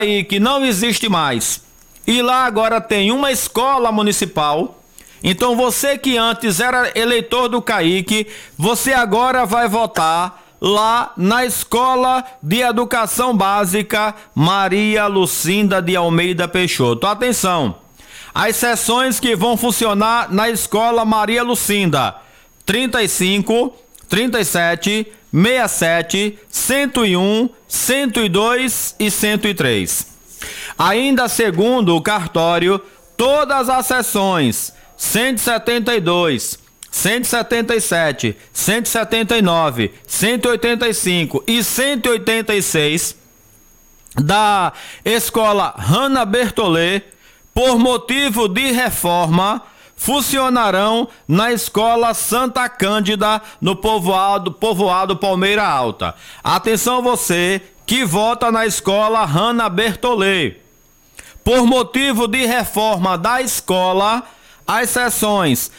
aí que não existe mais. E lá agora tem uma escola municipal. Então você que antes era eleitor do CAIC, você agora vai votar lá na Escola de Educação Básica Maria Lucinda de Almeida Peixoto. Atenção, as sessões que vão funcionar na Escola Maria Lucinda: 35, 37, 67, 101, 102 e 103. Ainda segundo o cartório, todas as sessões 172, 177, 179, 185 e 186 da Escola Hanna Bertollet, por motivo de reforma, funcionarão na Escola Santa Cândida, no povoado Palmeira Alta. Atenção você que vota na Escola Hanna Bertollet. Por motivo de reforma da escola, as sessões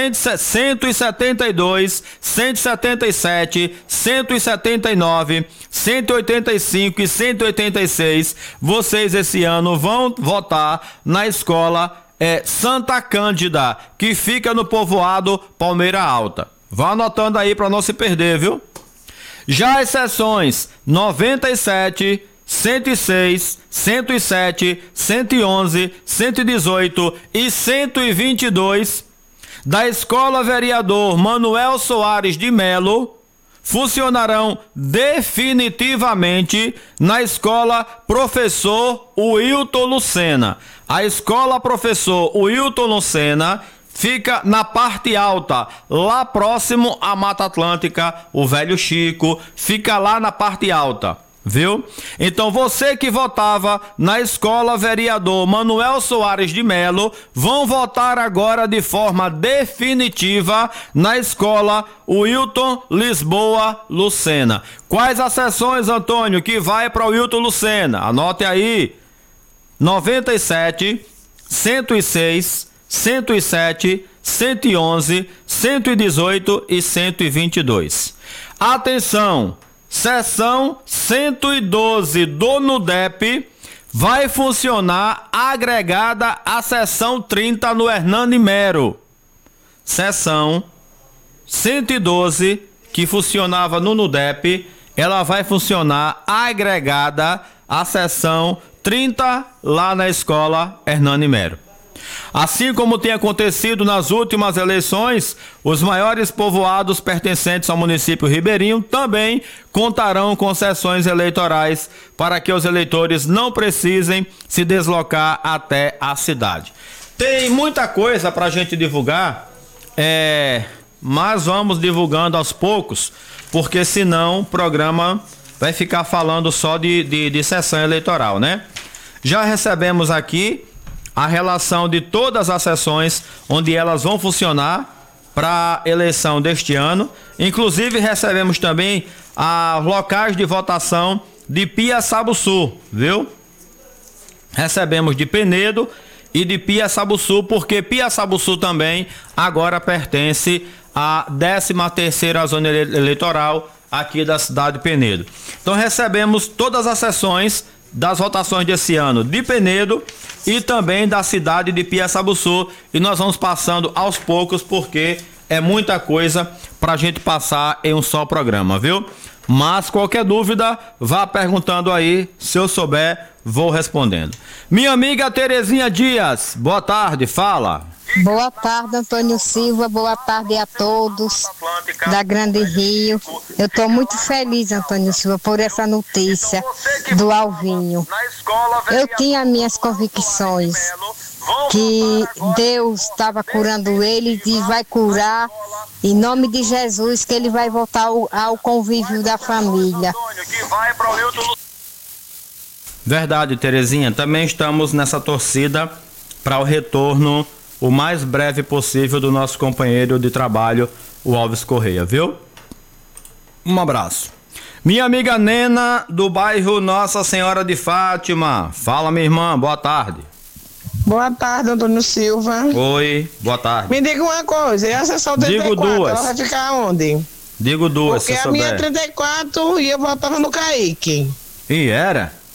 172, 177, 179, 185 e 186, vocês esse ano vão votar na Escola Santa Cândida, que fica no povoado Palmeira Alta. Vá anotando aí para não se perder, viu? Já as sessões 97, 106, 107, 111, 118 e 122 da Escola Vereador Manuel Soares de Melo funcionarão definitivamente na Escola Professor Wilton Lucena. A Escola Professor Wilton Lucena fica na parte alta, lá próximo à Mata Atlântica, o Velho Chico, fica lá na parte alta. Viu? Então você que votava na Escola Vereador Manuel Soares de Melo, vão votar agora de forma definitiva na Escola Wilton Lisboa Lucena. Quais as sessões, Antônio, que vai para o Wilton Lucena? Anote aí: 97, 106, 107, 111, 118 e 122. Atenção! Seção 112 do NUDEP vai funcionar agregada à seção 30 no Hernani Mero. Seção 112 que funcionava no NUDEP, ela vai funcionar agregada à seção 30 lá na Escola Hernani Mero. Assim como tem acontecido nas últimas eleições, os maiores povoados pertencentes ao município ribeirinho também contarão com sessões eleitorais para que os eleitores não precisem se deslocar até a cidade. Tem muita coisa para a gente divulgar, mas vamos divulgando aos poucos, porque senão o programa vai ficar falando só de sessão eleitoral, né? Já recebemos aqui a relação de todas as sessões onde elas vão funcionar para a eleição deste ano. Inclusive recebemos também os locais de votação de Piaçabuçu, viu? Recebemos de Penedo e de Piaçabuçu, porque Piaçabuçu também agora pertence à 13ª zona eleitoral aqui da cidade de Penedo. Então recebemos todas as sessões das votações desse ano de Penedo e também da cidade de Piaçabuçu, e nós vamos passando aos poucos porque é muita coisa para a gente passar em um só programa, viu? Mas qualquer dúvida, vá perguntando aí, se eu souber, vou respondendo. Minha amiga Terezinha Dias, boa tarde, fala. Boa tarde, Antônio Silva, boa tarde a todos da Grande Rio. Eu estou muito feliz, Antônio Silva, por essa notícia do Alvinho. Eu tinha minhas convicções que Deus estava curando ele e vai curar, em nome de Jesus, que ele vai voltar ao convívio da família. Verdade, Terezinha, também estamos nessa torcida para o retorno o mais breve possível do nosso companheiro de trabalho, o Alves Correia, viu? Um abraço. Minha amiga Nena, do bairro Nossa Senhora de Fátima. Fala, minha irmã, boa tarde. Boa tarde, Antônio Silva. Oi, boa tarde. Me diga uma coisa, e a sessão 34, digo duas. ela vai ficar onde? Digo duas, porque se a souber. minha é 34 e eu votava no CAIC. E era?